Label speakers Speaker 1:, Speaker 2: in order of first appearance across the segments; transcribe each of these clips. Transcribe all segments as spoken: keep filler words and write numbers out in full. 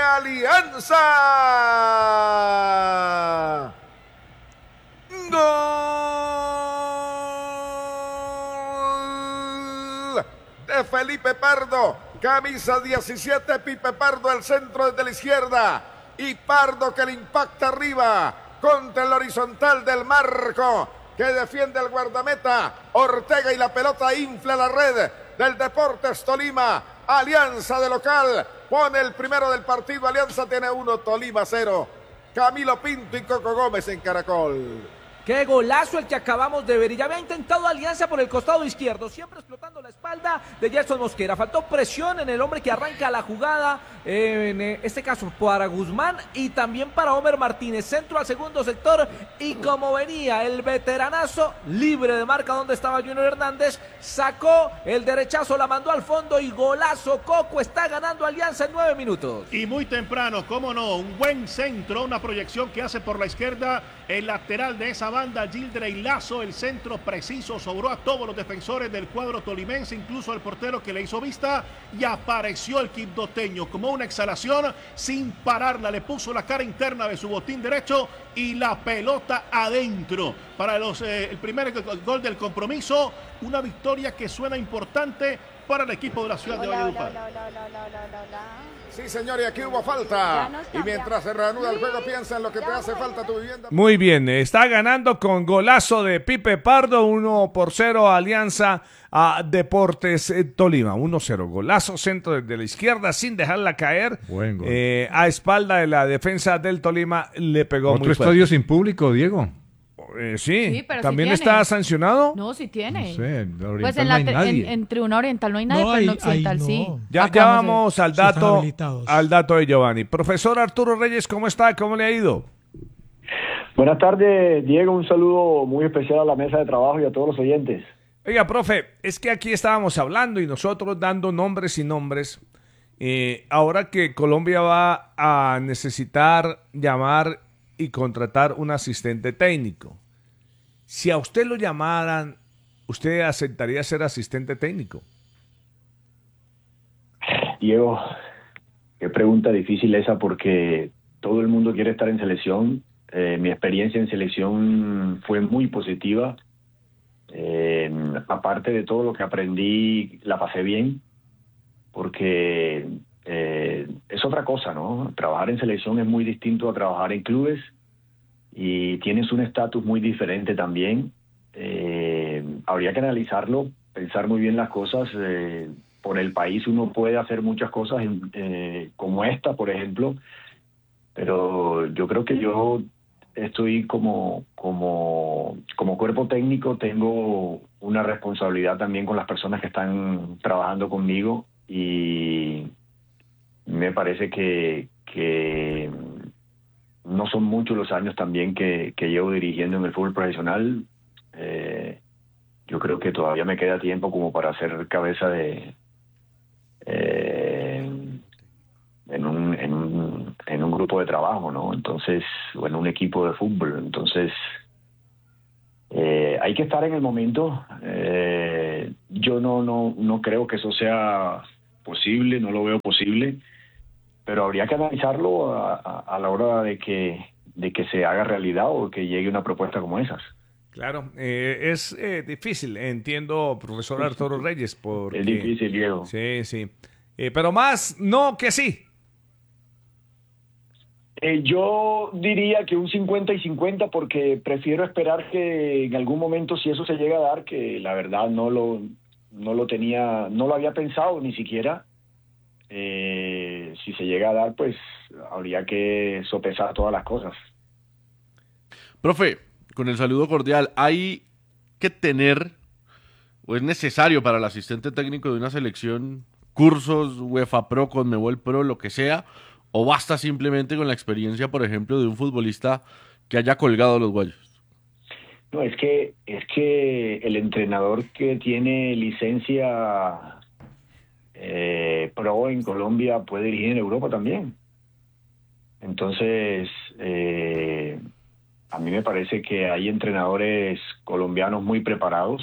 Speaker 1: Alianza. Gol de Felipe Pardo, camisa diecisiete, Pipe Pardo al centro desde la izquierda, y Pardo que le impacta arriba contra el horizontal del marco que defiende el guardameta Ortega, y la pelota infla la red del Deportes Tolima. Alianza de local pone el primero del partido. Alianza tiene uno, Tolima cero. Camilo Pinto y Coco Gómez en Caracol.
Speaker 2: Qué golazo el que acabamos de ver. Y ya había intentado Alianza por el costado izquierdo, siempre explotando la espalda de Gerson Mosquera. Faltó presión en el hombre que arranca la jugada, eh, en este caso para Guzmán y también para Homer Martínez. Centro al segundo sector, y como venía el veteranazo libre de marca donde estaba Junior Hernández, sacó el derechazo, la mandó al fondo y golazo. Coco, está ganando Alianza en nueve minutos.
Speaker 3: Y muy temprano, cómo no, un buen centro, una proyección que hace por la izquierda el lateral de esa banda, Gildrey Lazo. El centro preciso, sobró a todos los defensores del cuadro tolimense, incluso al portero que le hizo vista, y apareció el quindoteño como una exhalación sin pararla, le puso la cara interna de su botín derecho y la pelota adentro para los, eh, el primer gol del compromiso. Una victoria que suena importante para el equipo de la ciudad de Valledupar.
Speaker 1: Sí, señor, y aquí hubo falta. Y mientras se reanuda el juego, piensa en lo que te hace falta a tu vivienda.
Speaker 4: Muy bien, está ganando con golazo de Pipe Pardo, uno por cero Alianza a Deportes Tolima, uno cero. Golazo, centro desde la izquierda sin dejarla caer.
Speaker 5: Buen gol.
Speaker 4: Eh, a espalda de la defensa del Tolima, le pegó
Speaker 5: Otro
Speaker 4: muy fuerte.
Speaker 5: estadio sin público, Diego.
Speaker 4: Eh, sí,
Speaker 6: Sí, pero
Speaker 4: ¿también
Speaker 6: sí
Speaker 4: está sancionado?
Speaker 6: No, sí tiene.
Speaker 5: No sé, en la Oriental
Speaker 6: Pues en,
Speaker 5: no
Speaker 6: la,
Speaker 5: hay
Speaker 6: en,
Speaker 5: nadie.
Speaker 6: en Tribuna Oriental no hay nadie,
Speaker 7: No,
Speaker 6: pero en
Speaker 7: ahí-
Speaker 6: Occidental
Speaker 7: ahí no.
Speaker 6: sí.
Speaker 4: Ya,
Speaker 6: Acá
Speaker 4: ya
Speaker 6: no sé.
Speaker 4: vamos al
Speaker 7: Sí están
Speaker 4: dato,
Speaker 7: habilitados.
Speaker 4: al dato de Giovanni. Profesor Arturo Reyes, ¿cómo está? ¿Cómo le ha ido?
Speaker 8: Buenas tardes, Diego. Un saludo muy especial a la mesa de trabajo y a todos los oyentes.
Speaker 4: Oiga, profe, es que aquí estábamos hablando y nosotros dando nombres y nombres. Eh, ahora que Colombia va a necesitar llamar y contratar un asistente técnico, si a usted lo llamaran, ¿usted aceptaría ser asistente técnico?
Speaker 8: Diego, qué pregunta difícil esa, porque todo el mundo quiere estar en selección. Eh, mi experiencia en selección fue muy positiva. Eh, aparte de todo lo que aprendí, la pasé bien, porque eh, es otra cosa, ¿no? Trabajar en selección es muy distinto a trabajar en clubes y tienes un estatus muy diferente también. Eh, habría que analizarlo, pensar muy bien las cosas. Eh, por el país uno puede hacer muchas cosas, eh, como esta, por ejemplo, pero yo creo que yo estoy como, como, como cuerpo técnico, tengo una responsabilidad también con las personas que están trabajando conmigo, y me parece que, que no son muchos los años también que, que llevo dirigiendo en el fútbol profesional. Eh, yo creo que todavía me queda tiempo como para ser cabeza de eh, en un, en un en un grupo de trabajo, ¿no? Entonces, o en un equipo de fútbol. Entonces, eh, hay que estar en el momento. Eh, yo no no no creo que eso sea posible, no lo veo posible, pero habría que analizarlo a, a, a la hora de que de que se haga realidad o que llegue una propuesta como esas.
Speaker 4: Claro, eh, es eh, difícil, entiendo, profesor Arturo Reyes, porque...
Speaker 8: Es difícil, Diego.
Speaker 4: Sí, sí, eh, pero más no que sí.
Speaker 8: Eh, yo diría que un cincuenta y cincuenta, porque prefiero esperar que en algún momento, si eso se llega a dar, que la verdad no lo no lo tenía, no lo había pensado ni siquiera. Eh, si se llega a dar, pues habría que sopesar todas las cosas.
Speaker 9: Profe, con el saludo cordial, ¿hay que tener o es necesario para el asistente técnico de una selección cursos UEFA Pro, Conmebol Pro, lo que sea, o basta simplemente con la experiencia, por ejemplo, de un futbolista que haya colgado los guayos?
Speaker 8: No, es que es que el entrenador que tiene licencia eh, pro en Colombia puede dirigir en Europa también. Entonces, eh, a mí me parece que hay entrenadores colombianos muy preparados,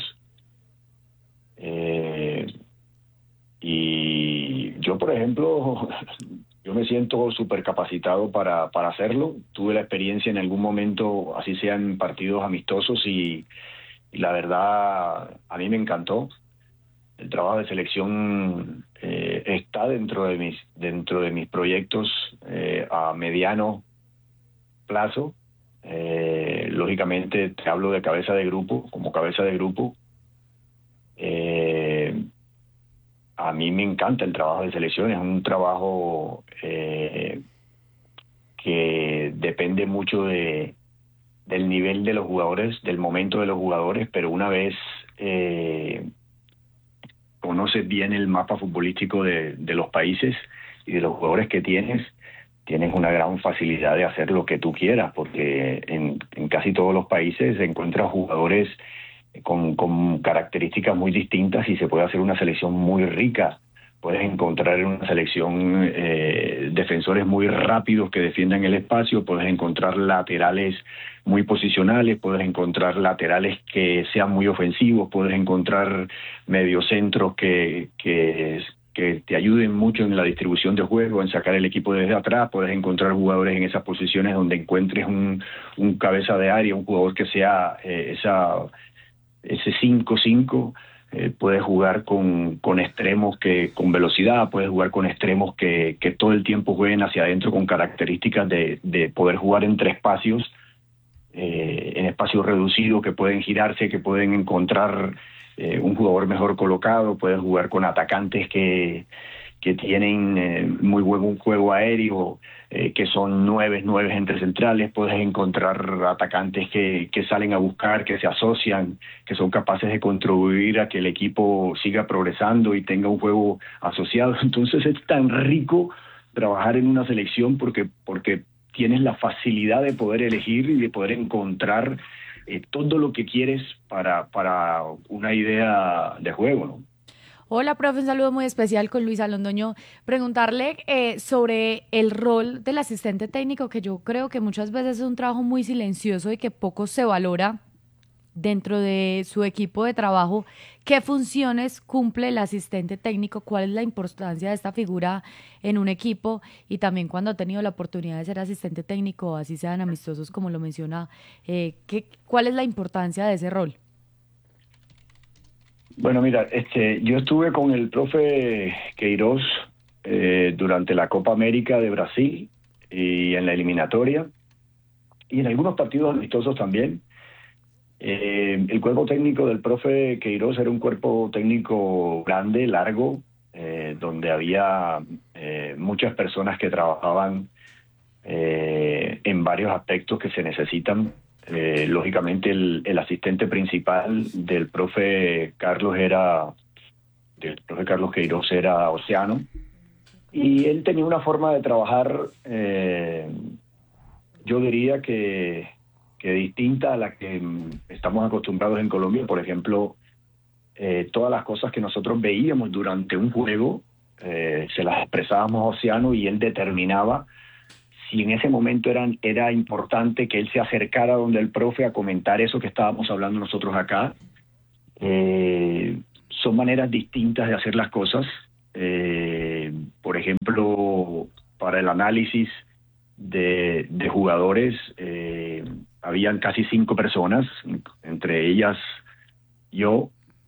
Speaker 8: eh, y yo, por ejemplo, yo yo me siento súper capacitado para, para hacerlo. Tuve la experiencia en algún momento, así sean partidos amistosos, y, y la verdad a mí me encantó. El trabajo de selección eh, está dentro de mis, dentro de mis proyectos eh, a mediano plazo. Eh, lógicamente te hablo de cabeza de grupo, como cabeza de grupo. Eh, a mí me encanta el trabajo de selección, es un trabajo eh, que depende mucho de, del nivel de los jugadores, del momento de los jugadores, pero una vez eh, conoces bien el mapa futbolístico de, de los países y de los jugadores que tienes, tienes una gran facilidad de hacer lo que tú quieras, porque en, en casi todos los países se encuentran jugadores con, con características muy distintas y se puede hacer una selección muy rica. Puedes encontrar en una selección eh, defensores muy rápidos que defiendan el espacio, puedes encontrar laterales muy posicionales, puedes encontrar laterales que sean muy ofensivos, puedes encontrar mediocentros que, que, que te ayuden mucho en la distribución de juego, en sacar el equipo desde atrás, puedes encontrar jugadores en esas posiciones donde encuentres un, un cabeza de área, un jugador que sea eh, esa, ese cinco cinco. Eh, puedes jugar con, con extremos que con velocidad, puedes jugar con extremos que, que todo el tiempo jueguen hacia adentro con características de, de poder jugar entre espacios, eh, en espacios reducidos, que pueden girarse, que pueden encontrar eh, un jugador mejor colocado, puedes jugar con atacantes que, que tienen eh, muy buen juego aéreo, eh, que son nueve, nueve entre centrales, puedes encontrar atacantes que, que salen a buscar, que se asocian, que son capaces de contribuir a que el equipo siga progresando y tenga un juego asociado. Entonces es tan rico trabajar en una selección porque, porque tienes la facilidad de poder elegir y de poder encontrar eh, todo lo que quieres para, para una idea de juego, ¿no?
Speaker 6: Hola, profe, un saludo muy especial con Luisa Londoño. Preguntarle eh, sobre el rol del asistente técnico, que yo creo que muchas veces es un trabajo muy silencioso y que poco se valora dentro de su equipo de trabajo. ¿Qué funciones cumple el asistente técnico? ¿Cuál es la importancia de esta figura en un equipo? Y también cuando ha tenido la oportunidad de ser asistente técnico, así sean amistosos como lo menciona, eh, ¿qué, ¿cuál es la importancia de ese rol?
Speaker 8: Bueno, mira, este, yo estuve con el profe Queiroz eh, durante la Copa América de Brasil y en la eliminatoria y en algunos partidos amistosos también. Eh, el cuerpo técnico del profe Queiroz era un cuerpo técnico grande, largo, eh, donde había eh, muchas personas que trabajaban eh, en varios aspectos que se necesitan. Eh, lógicamente el, el asistente principal del profe Carlos era del profe Carlos Queiroz era Océano, y él tenía una forma de trabajar eh, yo diría que, que distinta a la que estamos acostumbrados en Colombia. Por ejemplo, eh, todas las cosas que nosotros veíamos durante un juego eh, se las expresábamos a Océano y él determinaba y en ese momento era, era importante que él se acercara donde el profe a comentar eso que estábamos hablando nosotros acá. Eh, son maneras distintas de hacer las cosas. Eh, por ejemplo, para el análisis de, de jugadores, eh, habían casi cinco personas, entre ellas yo,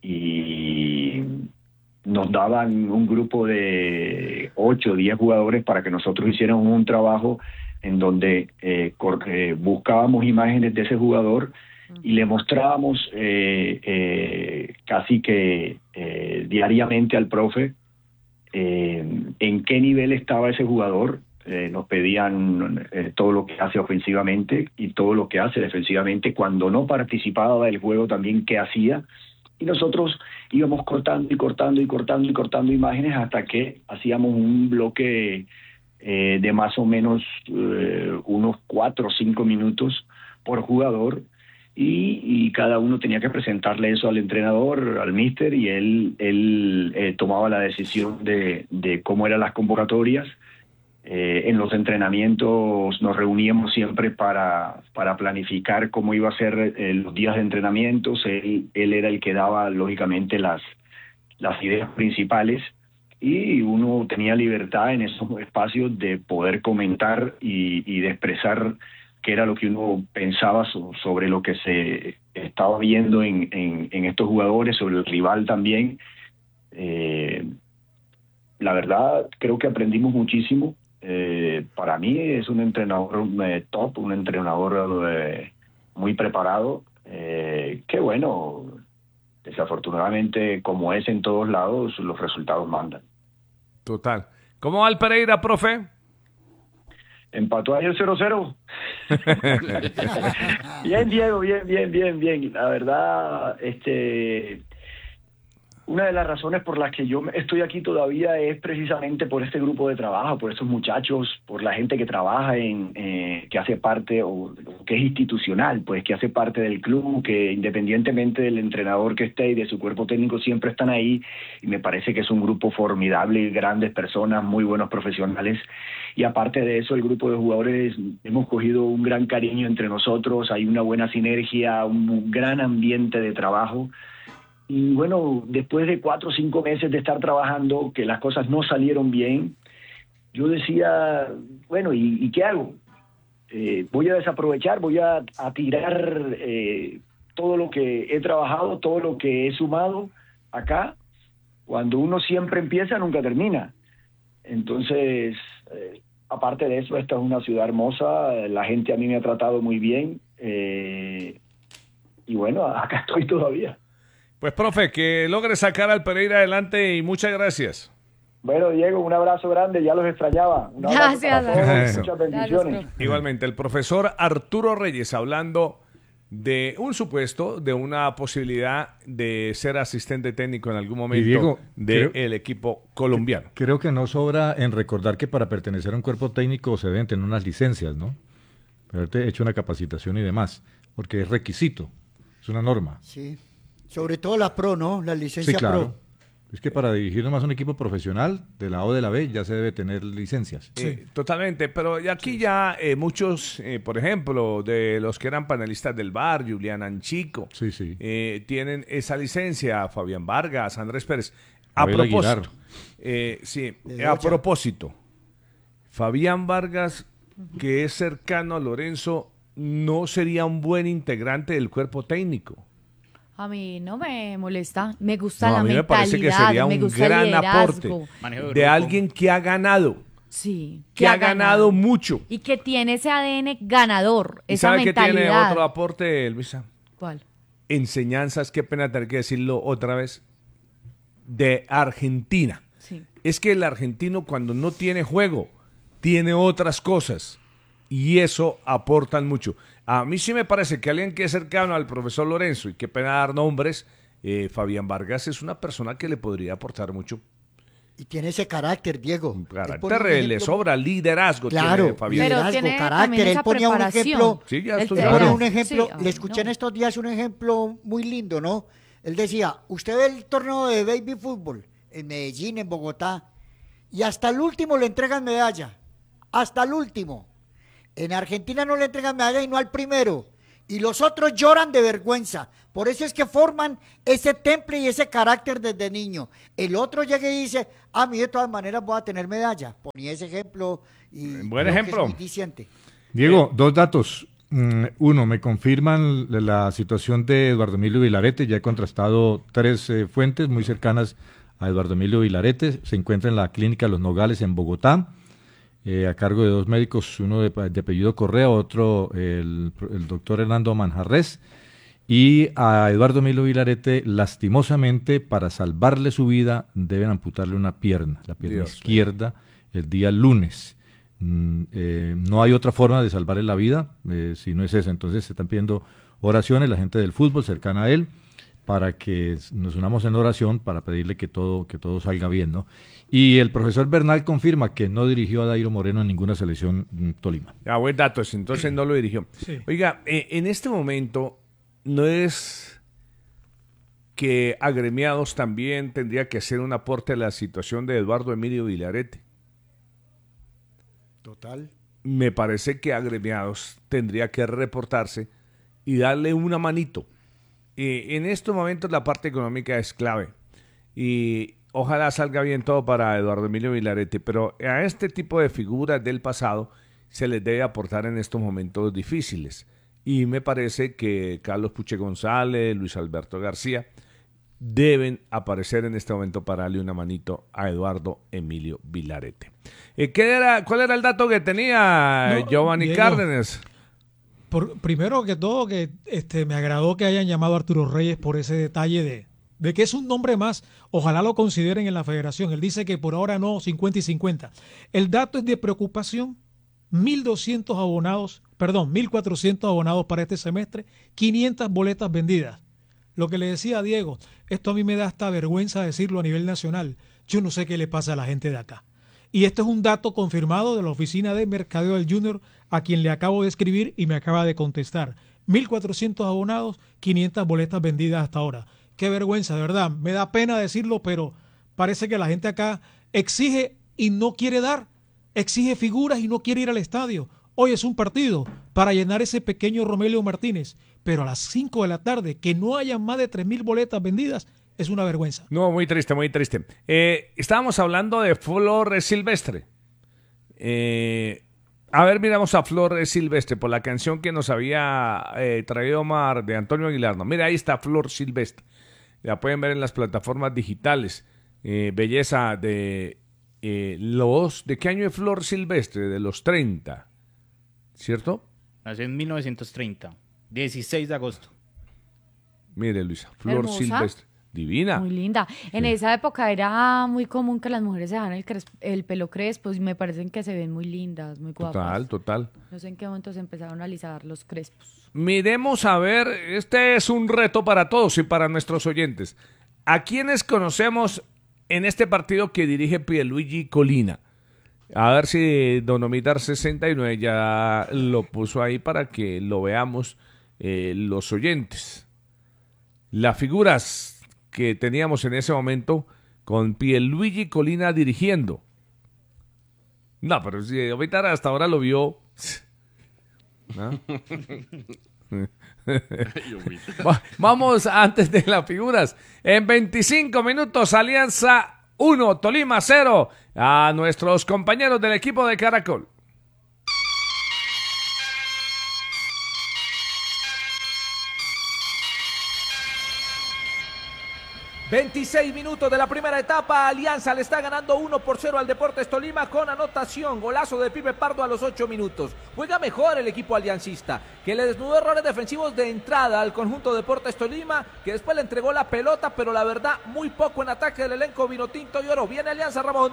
Speaker 8: y nos daban un grupo de ocho o diez jugadores para que nosotros hiciéramos un trabajo en donde eh, eh, buscábamos imágenes de ese jugador y le mostrábamos eh, eh, casi que eh, diariamente al profe eh, en qué nivel estaba ese jugador. Eh, nos pedían eh, todo lo que hace ofensivamente y todo lo que hace defensivamente. Cuando no participaba del juego también qué hacía. Y nosotros íbamos cortando y cortando y cortando y cortando imágenes hasta que hacíamos un bloque eh, de más o menos eh, unos cuatro o cinco minutos por jugador, y, y cada uno tenía que presentarle eso al entrenador, al míster, y él, él eh, tomaba la decisión de, de cómo eran las convocatorias. Eh, en los entrenamientos nos reuníamos siempre para, para planificar cómo iba a ser eh, los días de entrenamientos. Él, él era el que daba, lógicamente, las, las ideas principales. y uno tenía libertad en esos espacios de poder comentar y, y de expresar qué era lo que uno pensaba so, sobre lo que se estaba viendo en, en, en estos jugadores, sobre el rival también. Eh, la verdad, creo que aprendimos muchísimo. Eh, para mí es un entrenador eh, top, un entrenador eh, muy preparado, eh, que bueno, desafortunadamente, como es en todos lados, los resultados mandan.
Speaker 4: Total. ¿Cómo va el Pereira, profe?
Speaker 8: Empató ayer cero cero. Bien, Diego, bien, bien, bien, bien. La verdad, este... una de las razones por las que yo estoy aquí todavía es precisamente por este grupo de trabajo, por estos muchachos, por la gente que trabaja en, eh, que hace parte, o que es institucional, pues que hace parte del club, que independientemente del entrenador que esté y de su cuerpo técnico siempre están ahí, y me parece que es un grupo formidable, grandes personas, muy buenos profesionales, y aparte de eso el grupo de jugadores hemos cogido un gran cariño entre nosotros, hay una buena sinergia, un gran ambiente de trabajo. Y bueno, después de cuatro o cinco meses de estar trabajando, que las cosas no salieron bien, yo decía, bueno, ¿y, y qué hago? Eh, voy a desaprovechar, voy a, a tirar eh, todo lo que he trabajado, todo lo que he sumado acá. Cuando uno siempre empieza, nunca termina. Entonces, eh, aparte de eso, esta es una ciudad hermosa, la gente a mí me ha tratado muy bien, eh, y bueno, acá estoy todavía.
Speaker 4: Pues, profe, que logre sacar al Pereira adelante y muchas gracias.
Speaker 8: Bueno, Diego, un abrazo grande, ya los extrañaba. Un abrazo
Speaker 6: Gracias.
Speaker 8: para todos, muchas bendiciones.
Speaker 6: Gracias,
Speaker 4: Igualmente, el profesor Arturo Reyes hablando de un supuesto, de una posibilidad de ser asistente técnico en algún momento
Speaker 5: Diego,
Speaker 4: del
Speaker 5: creo-
Speaker 4: equipo colombiano.
Speaker 5: Creo que no sobra en recordar que para pertenecer a un cuerpo técnico se deben tener unas licencias, ¿no? Haberte hecho una capacitación y demás, porque es requisito, es una norma.
Speaker 7: Sí. Sobre todo la pro, ¿no? La
Speaker 5: Sí,
Speaker 7: licencia
Speaker 5: claro.
Speaker 7: pro.
Speaker 5: Es que para dirigir nomás un equipo profesional de la A o de la B ya se debe tener licencias.
Speaker 4: Eh, totalmente, pero y aquí ya eh, muchos, eh, por ejemplo, de los que eran panelistas del bar, Julián Anchico,
Speaker 5: Sí, sí.
Speaker 4: eh, tienen esa licencia, Fabián Vargas, Andrés Pérez. A
Speaker 5: Abel
Speaker 4: propósito,
Speaker 5: Aguilar.
Speaker 4: eh, sí,
Speaker 7: De
Speaker 4: a
Speaker 7: Locha.
Speaker 4: propósito, Fabián Vargas, que es cercano a Lorenzo, no sería un buen integrante del cuerpo técnico.
Speaker 6: A mí no me molesta, me gusta
Speaker 4: No,
Speaker 6: la
Speaker 4: a mí me parece que
Speaker 6: mentalidad,
Speaker 4: sería
Speaker 6: me
Speaker 4: un
Speaker 6: gusta el
Speaker 4: gran
Speaker 6: liderazgo.
Speaker 4: aporte
Speaker 10: Manejo de
Speaker 4: de
Speaker 10: grupo.
Speaker 4: alguien que ha ganado,
Speaker 6: Sí,
Speaker 4: que ha ganado mucho.
Speaker 6: y que tiene ese A D N ganador,
Speaker 4: ¿Y
Speaker 6: esa
Speaker 4: sabe qué tiene
Speaker 6: mentalidad.
Speaker 4: otro aporte, Luisa?
Speaker 6: ¿Cuál?
Speaker 4: Enseñanzas, qué pena tener que decirlo otra vez, de Argentina.
Speaker 6: Sí.
Speaker 4: Es que el argentino cuando no tiene juego, tiene otras cosas y eso aportan mucho. A mí sí me parece que alguien que es cercano al profesor Lorenzo, y qué pena dar nombres, eh, Fabián Vargas es una persona que le podría aportar mucho.
Speaker 7: Y tiene ese carácter, Diego. Él pone un
Speaker 4: Carácter, eh, le
Speaker 7: ejemplo-
Speaker 4: sobra liderazgo.
Speaker 7: Claro,
Speaker 4: tiene Fabián.
Speaker 6: Pero
Speaker 7: liderazgo,
Speaker 6: tiene
Speaker 7: carácter.
Speaker 6: también
Speaker 7: Él
Speaker 6: esa
Speaker 7: ponía un
Speaker 6: preparación.
Speaker 7: ejemplo.
Speaker 4: Sí, ya
Speaker 6: Él
Speaker 4: estoy
Speaker 6: te-
Speaker 4: de
Speaker 7: Ponía
Speaker 4: acuerdo.
Speaker 7: un ejemplo,
Speaker 6: Sí, ay,
Speaker 7: le escuché en
Speaker 6: no.
Speaker 7: estos días un ejemplo muy lindo, ¿no? Él decía, usted ve el torneo de baby fútbol en Medellín, en Bogotá, y hasta el último le entregan medalla. Hasta el último. En Argentina no le entregan medalla y no al primero. Y los otros lloran de vergüenza. Por eso es que forman ese temple y ese carácter desde niño. El otro llega y dice, a mí de todas maneras voy a tener medalla. Ponía ese ejemplo y
Speaker 4: Buen
Speaker 7: creo que
Speaker 4: ejemplo.
Speaker 7: es muy diciente.
Speaker 5: Diego, dos datos. Mm, Uno, me confirman la, la situación de Eduardo Emilio Vilarete. Ya he contrastado tres eh, fuentes muy cercanas a Eduardo Emilio Vilarete. Se encuentra en la clínica Los Nogales en Bogotá, eh, a cargo de dos médicos, uno de, de apellido Correa, otro el, el doctor Hernando Manjarres. Y a Eduardo Emilio Vilarete, lastimosamente, para salvarle su vida, deben amputarle una pierna, la pierna
Speaker 4: Dios
Speaker 5: izquierda, el día lunes. Mm, eh, no hay otra forma de salvarle la vida, eh, si no es esa. Entonces se están pidiendo oraciones, la gente del fútbol cercana a él, para que nos unamos en oración para pedirle que todo, que todo salga bien, ¿no? Y el profesor Bernal confirma que no dirigió a Dairo Moreno en ninguna selección mm, Tolima.
Speaker 4: Ah, buen dato, ese, entonces no lo dirigió. Oiga, eh, en este momento no es que Agremiados también tendría que hacer un aporte a la situación de Eduardo Emilio Vilarete.
Speaker 7: Total.
Speaker 4: Me parece que Agremiados tendría que reportarse y darle una manito. Eh, en estos momentos la parte económica es clave. Y ojalá salga bien todo para Eduardo Emilio Vilarete, pero a este tipo de figuras del pasado se les debe aportar en estos momentos difíciles. Y me parece que Carlos Puche González, Luis Alberto García deben aparecer en este momento para darle una manito a Eduardo Emilio Vilarete. Eh, ¿qué era, ¿Cuál era el dato que tenía
Speaker 10: no,
Speaker 4: Giovanni
Speaker 10: Diego,
Speaker 4: Cárdenas?
Speaker 10: Por, primero que todo, que este, me agradó que hayan llamado a Arturo Reyes por ese detalle de, de que es un nombre más. Ojalá lo consideren en la federación. Él dice que por ahora no, cincuenta y cincuenta. El dato es de preocupación. mil doscientos abonados, perdón, mil cuatrocientos abonados para este semestre, quinientas boletas vendidas. Lo que le decía a Diego, esto a mí me da hasta vergüenza decirlo a nivel nacional. Yo no sé qué le pasa a la gente de acá. Y este es un dato confirmado de la oficina de mercadeo del Junior, a quien le acabo de escribir y me acaba de contestar. mil cuatrocientos abonados, quinientas boletas vendidas hasta ahora. Qué vergüenza, de verdad. Me da pena decirlo, pero parece que la gente acá exige y no quiere dar. Exige figuras y no quiere ir al estadio. Hoy es un partido para llenar ese pequeño Romelio Martínez, pero a las cinco de la tarde que no haya más de tres mil boletas vendidas es una vergüenza.
Speaker 4: No, muy triste, muy triste. Eh, estábamos hablando de Flor Silvestre. Eh, a ver, miramos a Flor Silvestre por la canción que nos había eh, traído Omar de Antonio Aguilar. No, mira, ahí está Flor Silvestre. La pueden ver en las plataformas digitales. Eh, belleza de eh, los... ¿De qué año es Flor Silvestre? De los treinta. ¿Cierto?
Speaker 11: Nació en mil novecientos treinta, dieciséis de agosto.
Speaker 4: Mire, Luisa, Flor
Speaker 6: Hermosa.
Speaker 4: Silvestre. Divina.
Speaker 6: Muy linda. En
Speaker 4: Sí.
Speaker 6: esa época era muy común que las mujeres se dejaran el, cres- el pelo crespo y me parecen que se ven muy lindas, muy guapas.
Speaker 4: Total, total.
Speaker 6: No sé en qué momento se empezaron a alisar los crespos.
Speaker 4: Miremos a ver, este es un reto para todos y para nuestros oyentes. ¿A quiénes conocemos en este partido que dirige Pierluigi Colina? A ver si Don Omidar sesenta y nueve ya lo puso ahí para que lo veamos eh, los oyentes. Las figuras que teníamos en ese momento con Pierluigi Colina dirigiendo. No, pero si Omidar hasta ahora lo vio... ¿no? Va- Vamos antes de las figuras. En veinticinco minutos, Alianza uno, Tolima cero. A nuestros compañeros del equipo de Caracol.
Speaker 2: veintiséis minutos de la primera etapa, Alianza le está ganando uno por cero al Deportes Tolima con anotación, golazo de Pipe Pardo a los ocho minutos. Juega mejor el equipo aliancista, que le desnudó errores defensivos de entrada al conjunto Deportes Tolima, que después le entregó la pelota, pero la verdad muy poco en ataque del elenco vinotinto y oro. Viene Alianza, Ramón.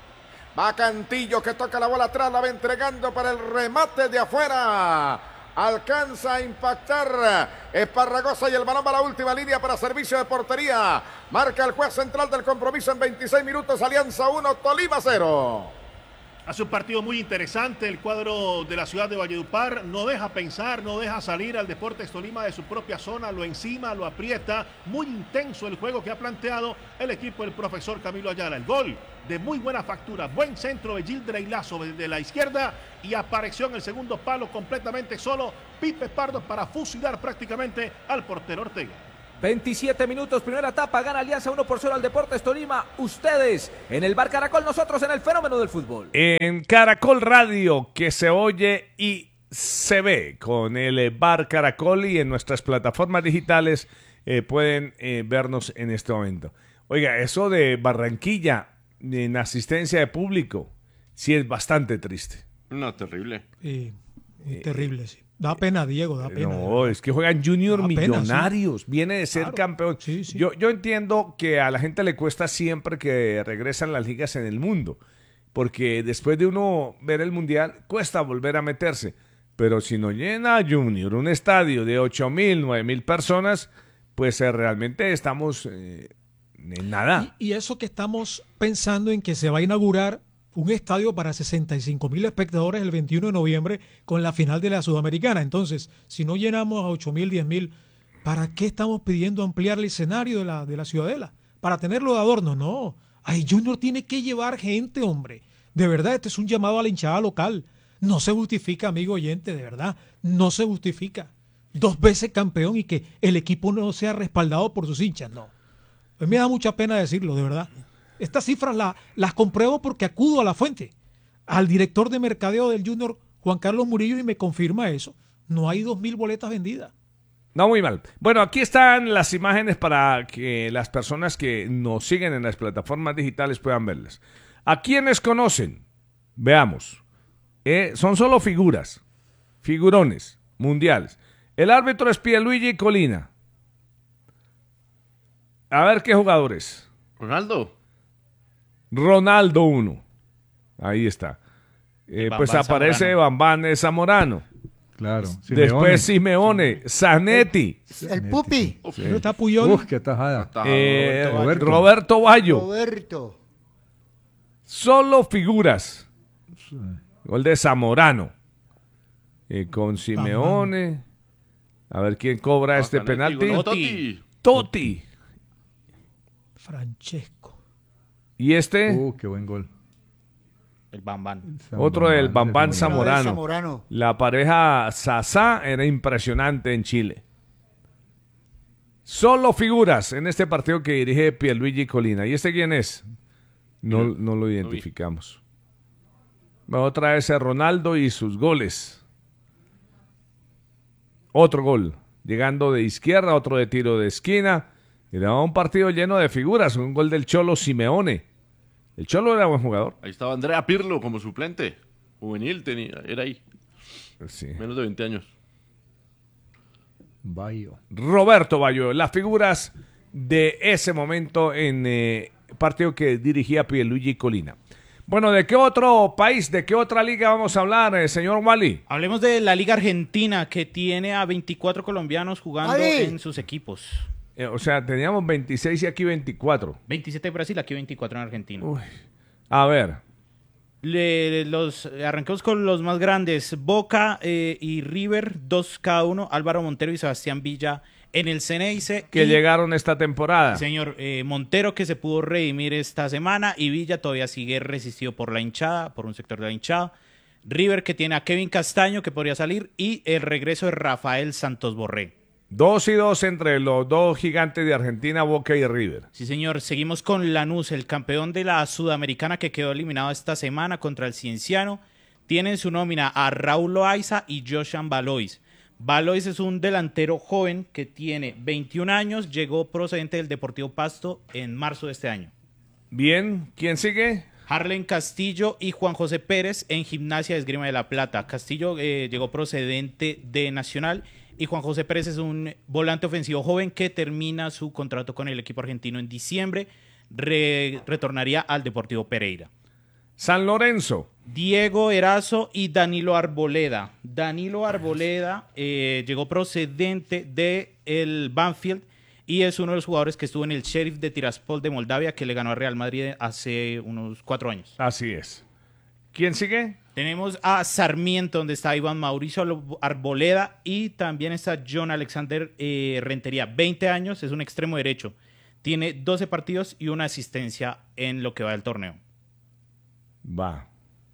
Speaker 1: Va Cantillo que toca la bola atrás, la va entregando para el remate de afuera. Alcanza a impactar Esparragosa y el balón va a la última línea para servicio de portería. Marca el juez central del compromiso en veintiséis minutos. Alianza uno, Tolima cero.
Speaker 3: Hace un partido muy interesante el cuadro de la ciudad de Valledupar. No deja pensar, no deja salir al Deportes Tolima de su propia zona. Lo encima, lo aprieta. Muy intenso el juego que ha planteado el equipo del profesor Camilo Ayala. El gol de muy buena factura. Buen centro de Gildrey Lazo desde la izquierda. Y apareció en el segundo palo completamente solo Pipe Pardo para fusilar prácticamente al portero Ortega.
Speaker 2: veintisiete minutos, primera etapa, gana Alianza uno por cero al Deportes Tolima. Ustedes en el Bar Caracol, nosotros en el Fenómeno del Fútbol.
Speaker 4: En Caracol Radio, que se oye y se ve con el Bar Caracol, y en nuestras plataformas digitales eh, pueden eh, vernos en este momento. Oiga, eso de Barranquilla en asistencia de público sí es bastante triste.
Speaker 9: No, terrible.
Speaker 10: Sí, muy terrible, sí. Da pena, Diego, da pena.
Speaker 4: No, es que juegan Junior
Speaker 10: Da pena,
Speaker 4: Millonarios,
Speaker 10: sí.
Speaker 4: viene de ser
Speaker 10: Claro.
Speaker 4: campeón.
Speaker 10: Sí, sí.
Speaker 4: Yo, yo entiendo que a la gente le cuesta siempre que regresan las ligas en el mundo, porque después de uno ver el mundial, cuesta volver a meterse. Pero si no llena Junior un estadio de ocho mil, nueve mil personas, pues eh, realmente estamos eh, en nada.
Speaker 10: Y, y eso que estamos pensando en que se va a inaugurar un estadio para sesenta y cinco mil espectadores el veintiuno de noviembre con la final de la Sudamericana. Entonces, si no llenamos a ocho mil, diez mil, ¿para qué estamos pidiendo ampliar el escenario de la, de la Ciudadela? ¿Para tenerlo de adorno? No. Ay, Junior tiene que llevar gente, hombre. De verdad, este es un llamado a la hinchada local. No se justifica, amigo oyente, de verdad. No se justifica. Dos veces campeón y que el equipo no sea respaldado por sus hinchas, no. Pues me da mucha pena decirlo, de verdad. Estas cifras la, las compruebo porque acudo a la fuente, al director de mercadeo del Junior, Juan Carlos Murillo, y me confirma eso. No hay dos mil boletas vendidas.
Speaker 4: No, muy mal. Bueno, aquí están las imágenes para que las personas que nos siguen en las plataformas digitales puedan verlas. ¿A quiénes conocen? Veamos. Eh, son solo figuras, figurones mundiales. El árbitro es Pierluigi Colina. A ver qué jugadores.
Speaker 9: Ronaldo.
Speaker 4: Ronaldo uno. Ahí está. Eh, pues aparece Bambán Zamorano.
Speaker 5: Claro.
Speaker 4: Después Simeone, Zanetti.
Speaker 7: El Pupi.
Speaker 10: Sí. Está Puyol.
Speaker 5: Uf, qué tajada.
Speaker 4: Eh,
Speaker 5: Roberto.
Speaker 4: Roberto Bayo.
Speaker 7: Roberto.
Speaker 4: Solo figuras. Gol de Zamorano. Eh, con Simeone. A ver quién cobra este penalti.
Speaker 9: Totti.
Speaker 4: Totti.
Speaker 10: Francesco.
Speaker 4: Y este.
Speaker 5: Uh, qué buen gol.
Speaker 11: El Bambán.
Speaker 4: Otro del Bambán Zamorano.
Speaker 7: Zamorano.
Speaker 4: La pareja Sasá era impresionante en Chile. Solo figuras en este partido que dirige Pierluigi Colina. ¿Y este quién es? No, no lo identificamos. Otra vez Ronaldo y sus goles. Otro gol. Llegando de izquierda, otro de tiro de esquina. Era un partido lleno de figuras. Un gol del Cholo Simeone. El Cholo era buen jugador.
Speaker 9: Ahí estaba Andrea Pirlo como suplente. Juvenil tenía, era ahí.
Speaker 4: Sí.
Speaker 9: Menos de veinte años.
Speaker 5: Bayo.
Speaker 4: Roberto Bayo. Las figuras de ese momento en eh, partido que dirigía Pierluigi Colina. Bueno, ¿de qué otro país, de qué otra liga vamos a hablar, eh, señor Wally?
Speaker 11: Hablemos de la Liga Argentina, que tiene a veinticuatro colombianos jugando
Speaker 7: ¡Ay!
Speaker 11: en sus equipos.
Speaker 4: Eh, o sea, teníamos veintiséis y aquí veinticuatro.
Speaker 11: veintisiete en Brasil, aquí veinticuatro en Argentina.
Speaker 4: Uy. A ver.
Speaker 11: Le, los, arranquemos con los más grandes. Boca eh, y River, dos cada uno. Álvaro Montero y Sebastián Villa en el Ceneice.
Speaker 4: Que
Speaker 11: y,
Speaker 4: llegaron esta temporada.
Speaker 11: Señor, eh, Montero que se pudo redimir esta semana y Villa todavía sigue resistido por la hinchada, por un sector de la hinchada. River que tiene a Kevin Castaño que podría salir y el regreso de Rafael Santos Borré.
Speaker 4: Dos y dos entre los dos gigantes de Argentina, Boca y River.
Speaker 11: Sí, señor. Seguimos con Lanús, el campeón de la Sudamericana que quedó eliminado esta semana contra el Cienciano. Tiene en su nómina a Raúl Loaiza y Joshan Valois. Valois es un delantero joven que tiene veintiún años, llegó procedente del Deportivo Pasto en marzo de este año.
Speaker 4: Bien, ¿quién sigue?
Speaker 11: Harlen Castillo y Juan José Pérez en Gimnasia de Esgrima de la Plata. Castillo eh, llegó procedente de Nacional y Juan José Pérez es un volante ofensivo joven que termina su contrato con el equipo argentino en diciembre. Re- retornaría al Deportivo Pereira.
Speaker 4: San Lorenzo.
Speaker 11: Diego Erazo y Danilo Arboleda. Danilo Arboleda eh, llegó procedente de el Banfield y es uno de los jugadores que estuvo en el Sheriff de Tiraspol de Moldavia que le ganó a Real Madrid hace unos cuatro años.
Speaker 4: Así es. ¿Quién sigue?
Speaker 11: Tenemos a Sarmiento, donde está Iván Mauricio Arboleda y también está John Alexander eh, Rentería. veinte años, es un extremo derecho. Tiene doce partidos y una asistencia en lo que va del torneo.
Speaker 4: Va.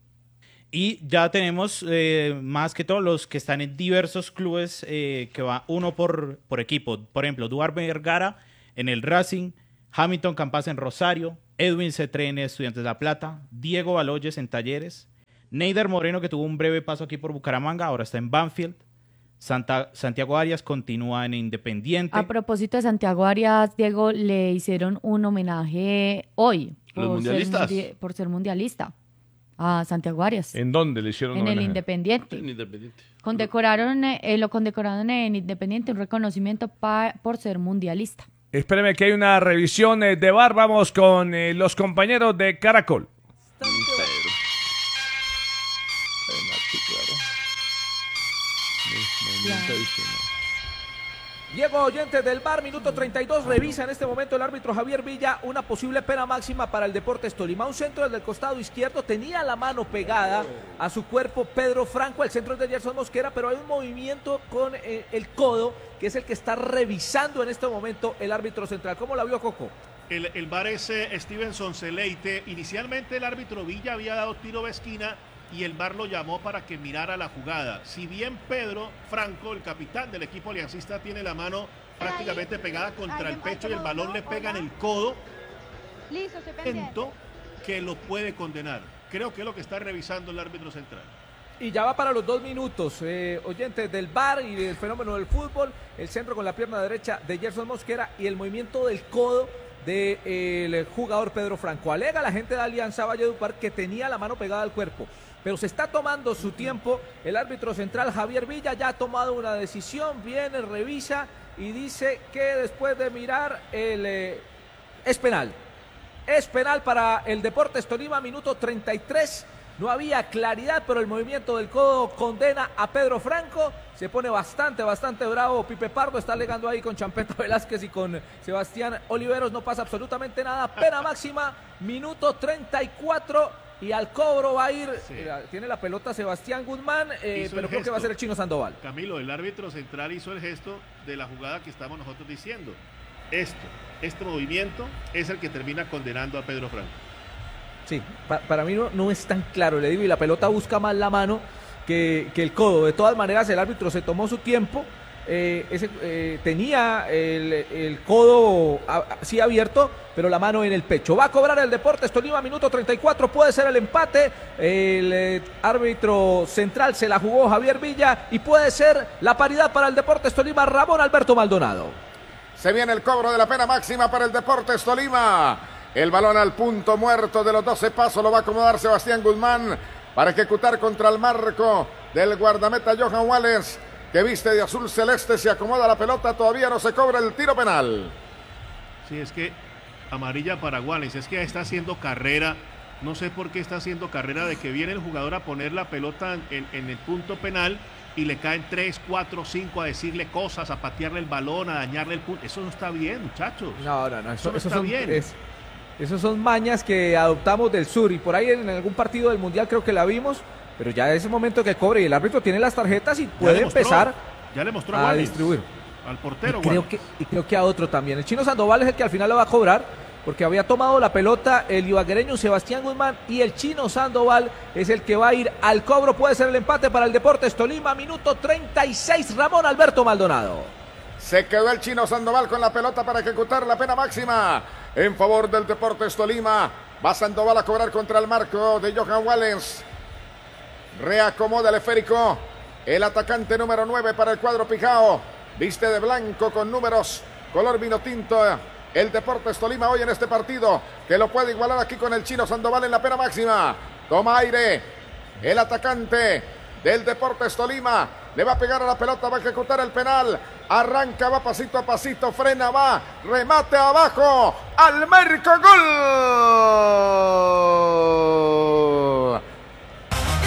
Speaker 11: Y ya tenemos eh, más que todos los que están en diversos clubes eh, que va uno por, por equipo. Por ejemplo, Duarte Vergara en el Racing, Hamilton Campas en Rosario, Edwin Cetré en Estudiantes de La Plata, Diego Baloyes en Talleres, Neider Moreno que tuvo un breve paso aquí por Bucaramanga, ahora está en Banfield, Santa, Santiago Arias continúa en Independiente.
Speaker 6: A propósito de Santiago Arias, Diego, le hicieron un homenaje hoy.
Speaker 9: ¿Los
Speaker 6: por
Speaker 9: mundialistas?
Speaker 6: Ser, por ser mundialista. A Santiago Arias.
Speaker 4: ¿En dónde le hicieron
Speaker 6: En el
Speaker 4: homenaje?
Speaker 6: Independiente.
Speaker 9: En Independiente.
Speaker 6: Condecoraron, eh, lo condecoraron en Independiente, un reconocimiento pa- por ser mundialista.
Speaker 4: Espéreme que hay una revisión eh, de V A R. Vamos con eh, los compañeros de Caracol.
Speaker 2: Diego, oyentes del V A R, minuto treinta y dos, revisa en este momento el árbitro Javier Villa una posible pena máxima para el Deportes Tolima. Un centro desde el costado izquierdo, tenía la mano pegada a su cuerpo Pedro Franco, el centro es de Gerson Mosquera, pero hay un movimiento con eh, el codo, que es el que está revisando en este momento el árbitro central. ¿Cómo la vio, Coco?
Speaker 3: El, el V A R es eh, Stevenson Celeite. Inicialmente el árbitro Villa había dado tiro de esquina y el V A R lo llamó para que mirara la jugada. Si bien Pedro Franco, el capitán del equipo aliancista, tiene la mano prácticamente pegada contra el pecho y el balón le pega en el codo,
Speaker 12: Listo, estoy pendiente.
Speaker 3: Que lo puede condenar. Creo que es lo que está revisando el árbitro central.
Speaker 2: Y ya va para los dos minutos. Eh, oyentes del V A R y del fenómeno del fútbol, el centro con la pierna derecha de Gerson Mosquera y el movimiento del codo del de jugador Pedro Franco. Alega la gente de Alianza Valledupar que tenía la mano pegada al cuerpo, pero se está tomando su tiempo. El árbitro central Javier Villa ya ha tomado una decisión, viene, revisa y dice que después de mirar el eh, es penal. Es penal para el Deportes Tolima, minuto treinta y tres. No había claridad, pero el movimiento del codo condena a Pedro Franco. Se pone bastante, bastante bravo Pipe Pardo. Está alegando ahí con Champeta Velázquez y con Sebastián Oliveros. No pasa absolutamente nada. Pena máxima, minuto treinta y cuatro. Y al cobro va a ir, sí. eh, tiene la pelota Sebastián Guzmán, eh, pero creo que va a ser el Chino Sandoval.
Speaker 3: Camilo, el árbitro central hizo el gesto de la jugada que estamos nosotros diciendo. Esto, este movimiento es el que termina condenando a Pedro Franco.
Speaker 2: Sí, pa para mí no, no es tan claro, le digo, y la pelota busca más la mano que, que el codo. De todas maneras, el árbitro se tomó su tiempo, eh, ese, eh, tenía el, el codo a, a, sí abierto, pero la mano en el pecho. Va a cobrar el Deportes Tolima, minuto treinta y cuatro, puede ser el empate. El eh, árbitro central se la jugó Javier Villa y puede ser la paridad para el Deportes Tolima, Ramón Alberto Maldonado.
Speaker 1: Se viene el cobro de la pena máxima para el Deportes Tolima. El balón al punto muerto de los doce pasos lo va a acomodar Sebastián Guzmán para ejecutar contra el marco del guardameta Johan Wallace, que viste de azul celeste, se acomoda la pelota, todavía no se cobra el tiro penal.
Speaker 3: Sí, es que amarilla para Wallace, es que está haciendo carrera, no sé por qué está haciendo carrera de que viene el jugador a poner la pelota en, en el punto penal y le caen tres, cuatro, cinco a decirle cosas, a patearle el balón, a dañarle el punto. Eso no está bien, muchachos.
Speaker 2: No, no, no, eso,
Speaker 3: eso no
Speaker 2: eso
Speaker 3: está
Speaker 2: son,
Speaker 3: bien.
Speaker 2: Es, esos son mañas que adoptamos del sur y por ahí en algún partido del Mundial creo que la vimos, pero ya es el momento que cobre y el árbitro tiene las tarjetas y puede
Speaker 3: mostró,
Speaker 2: empezar
Speaker 3: ya le mostró
Speaker 2: a
Speaker 3: a
Speaker 2: distribuir.
Speaker 3: Al portero.
Speaker 2: Y creo, que, y creo que a otro también. El Chino Sandoval es el que al final lo va a cobrar, porque había tomado la pelota el ibaguereño Sebastián Guzmán y el Chino Sandoval es el que va a ir al cobro. Puede ser el empate para el Deportes Tolima, minuto treinta y seis, Ramón Alberto Maldonado.
Speaker 1: Se quedó el Chino Sandoval con la pelota para ejecutar la pena máxima en favor del Deportes Tolima. Va Sandoval a cobrar contra el marco de Johan Wallace. Reacomoda el esférico el atacante número nueve para el cuadro Pijao. Viste de blanco con números color vino tinto el Deportes Tolima hoy en este partido, que lo puede igualar aquí con el Chino Sandoval en la pena máxima. Toma aire el atacante del Deportes Tolima, le va a pegar a la pelota, va a ejecutar el penal, arranca, va pasito a pasito, frena, va, remate abajo, al marco, gol.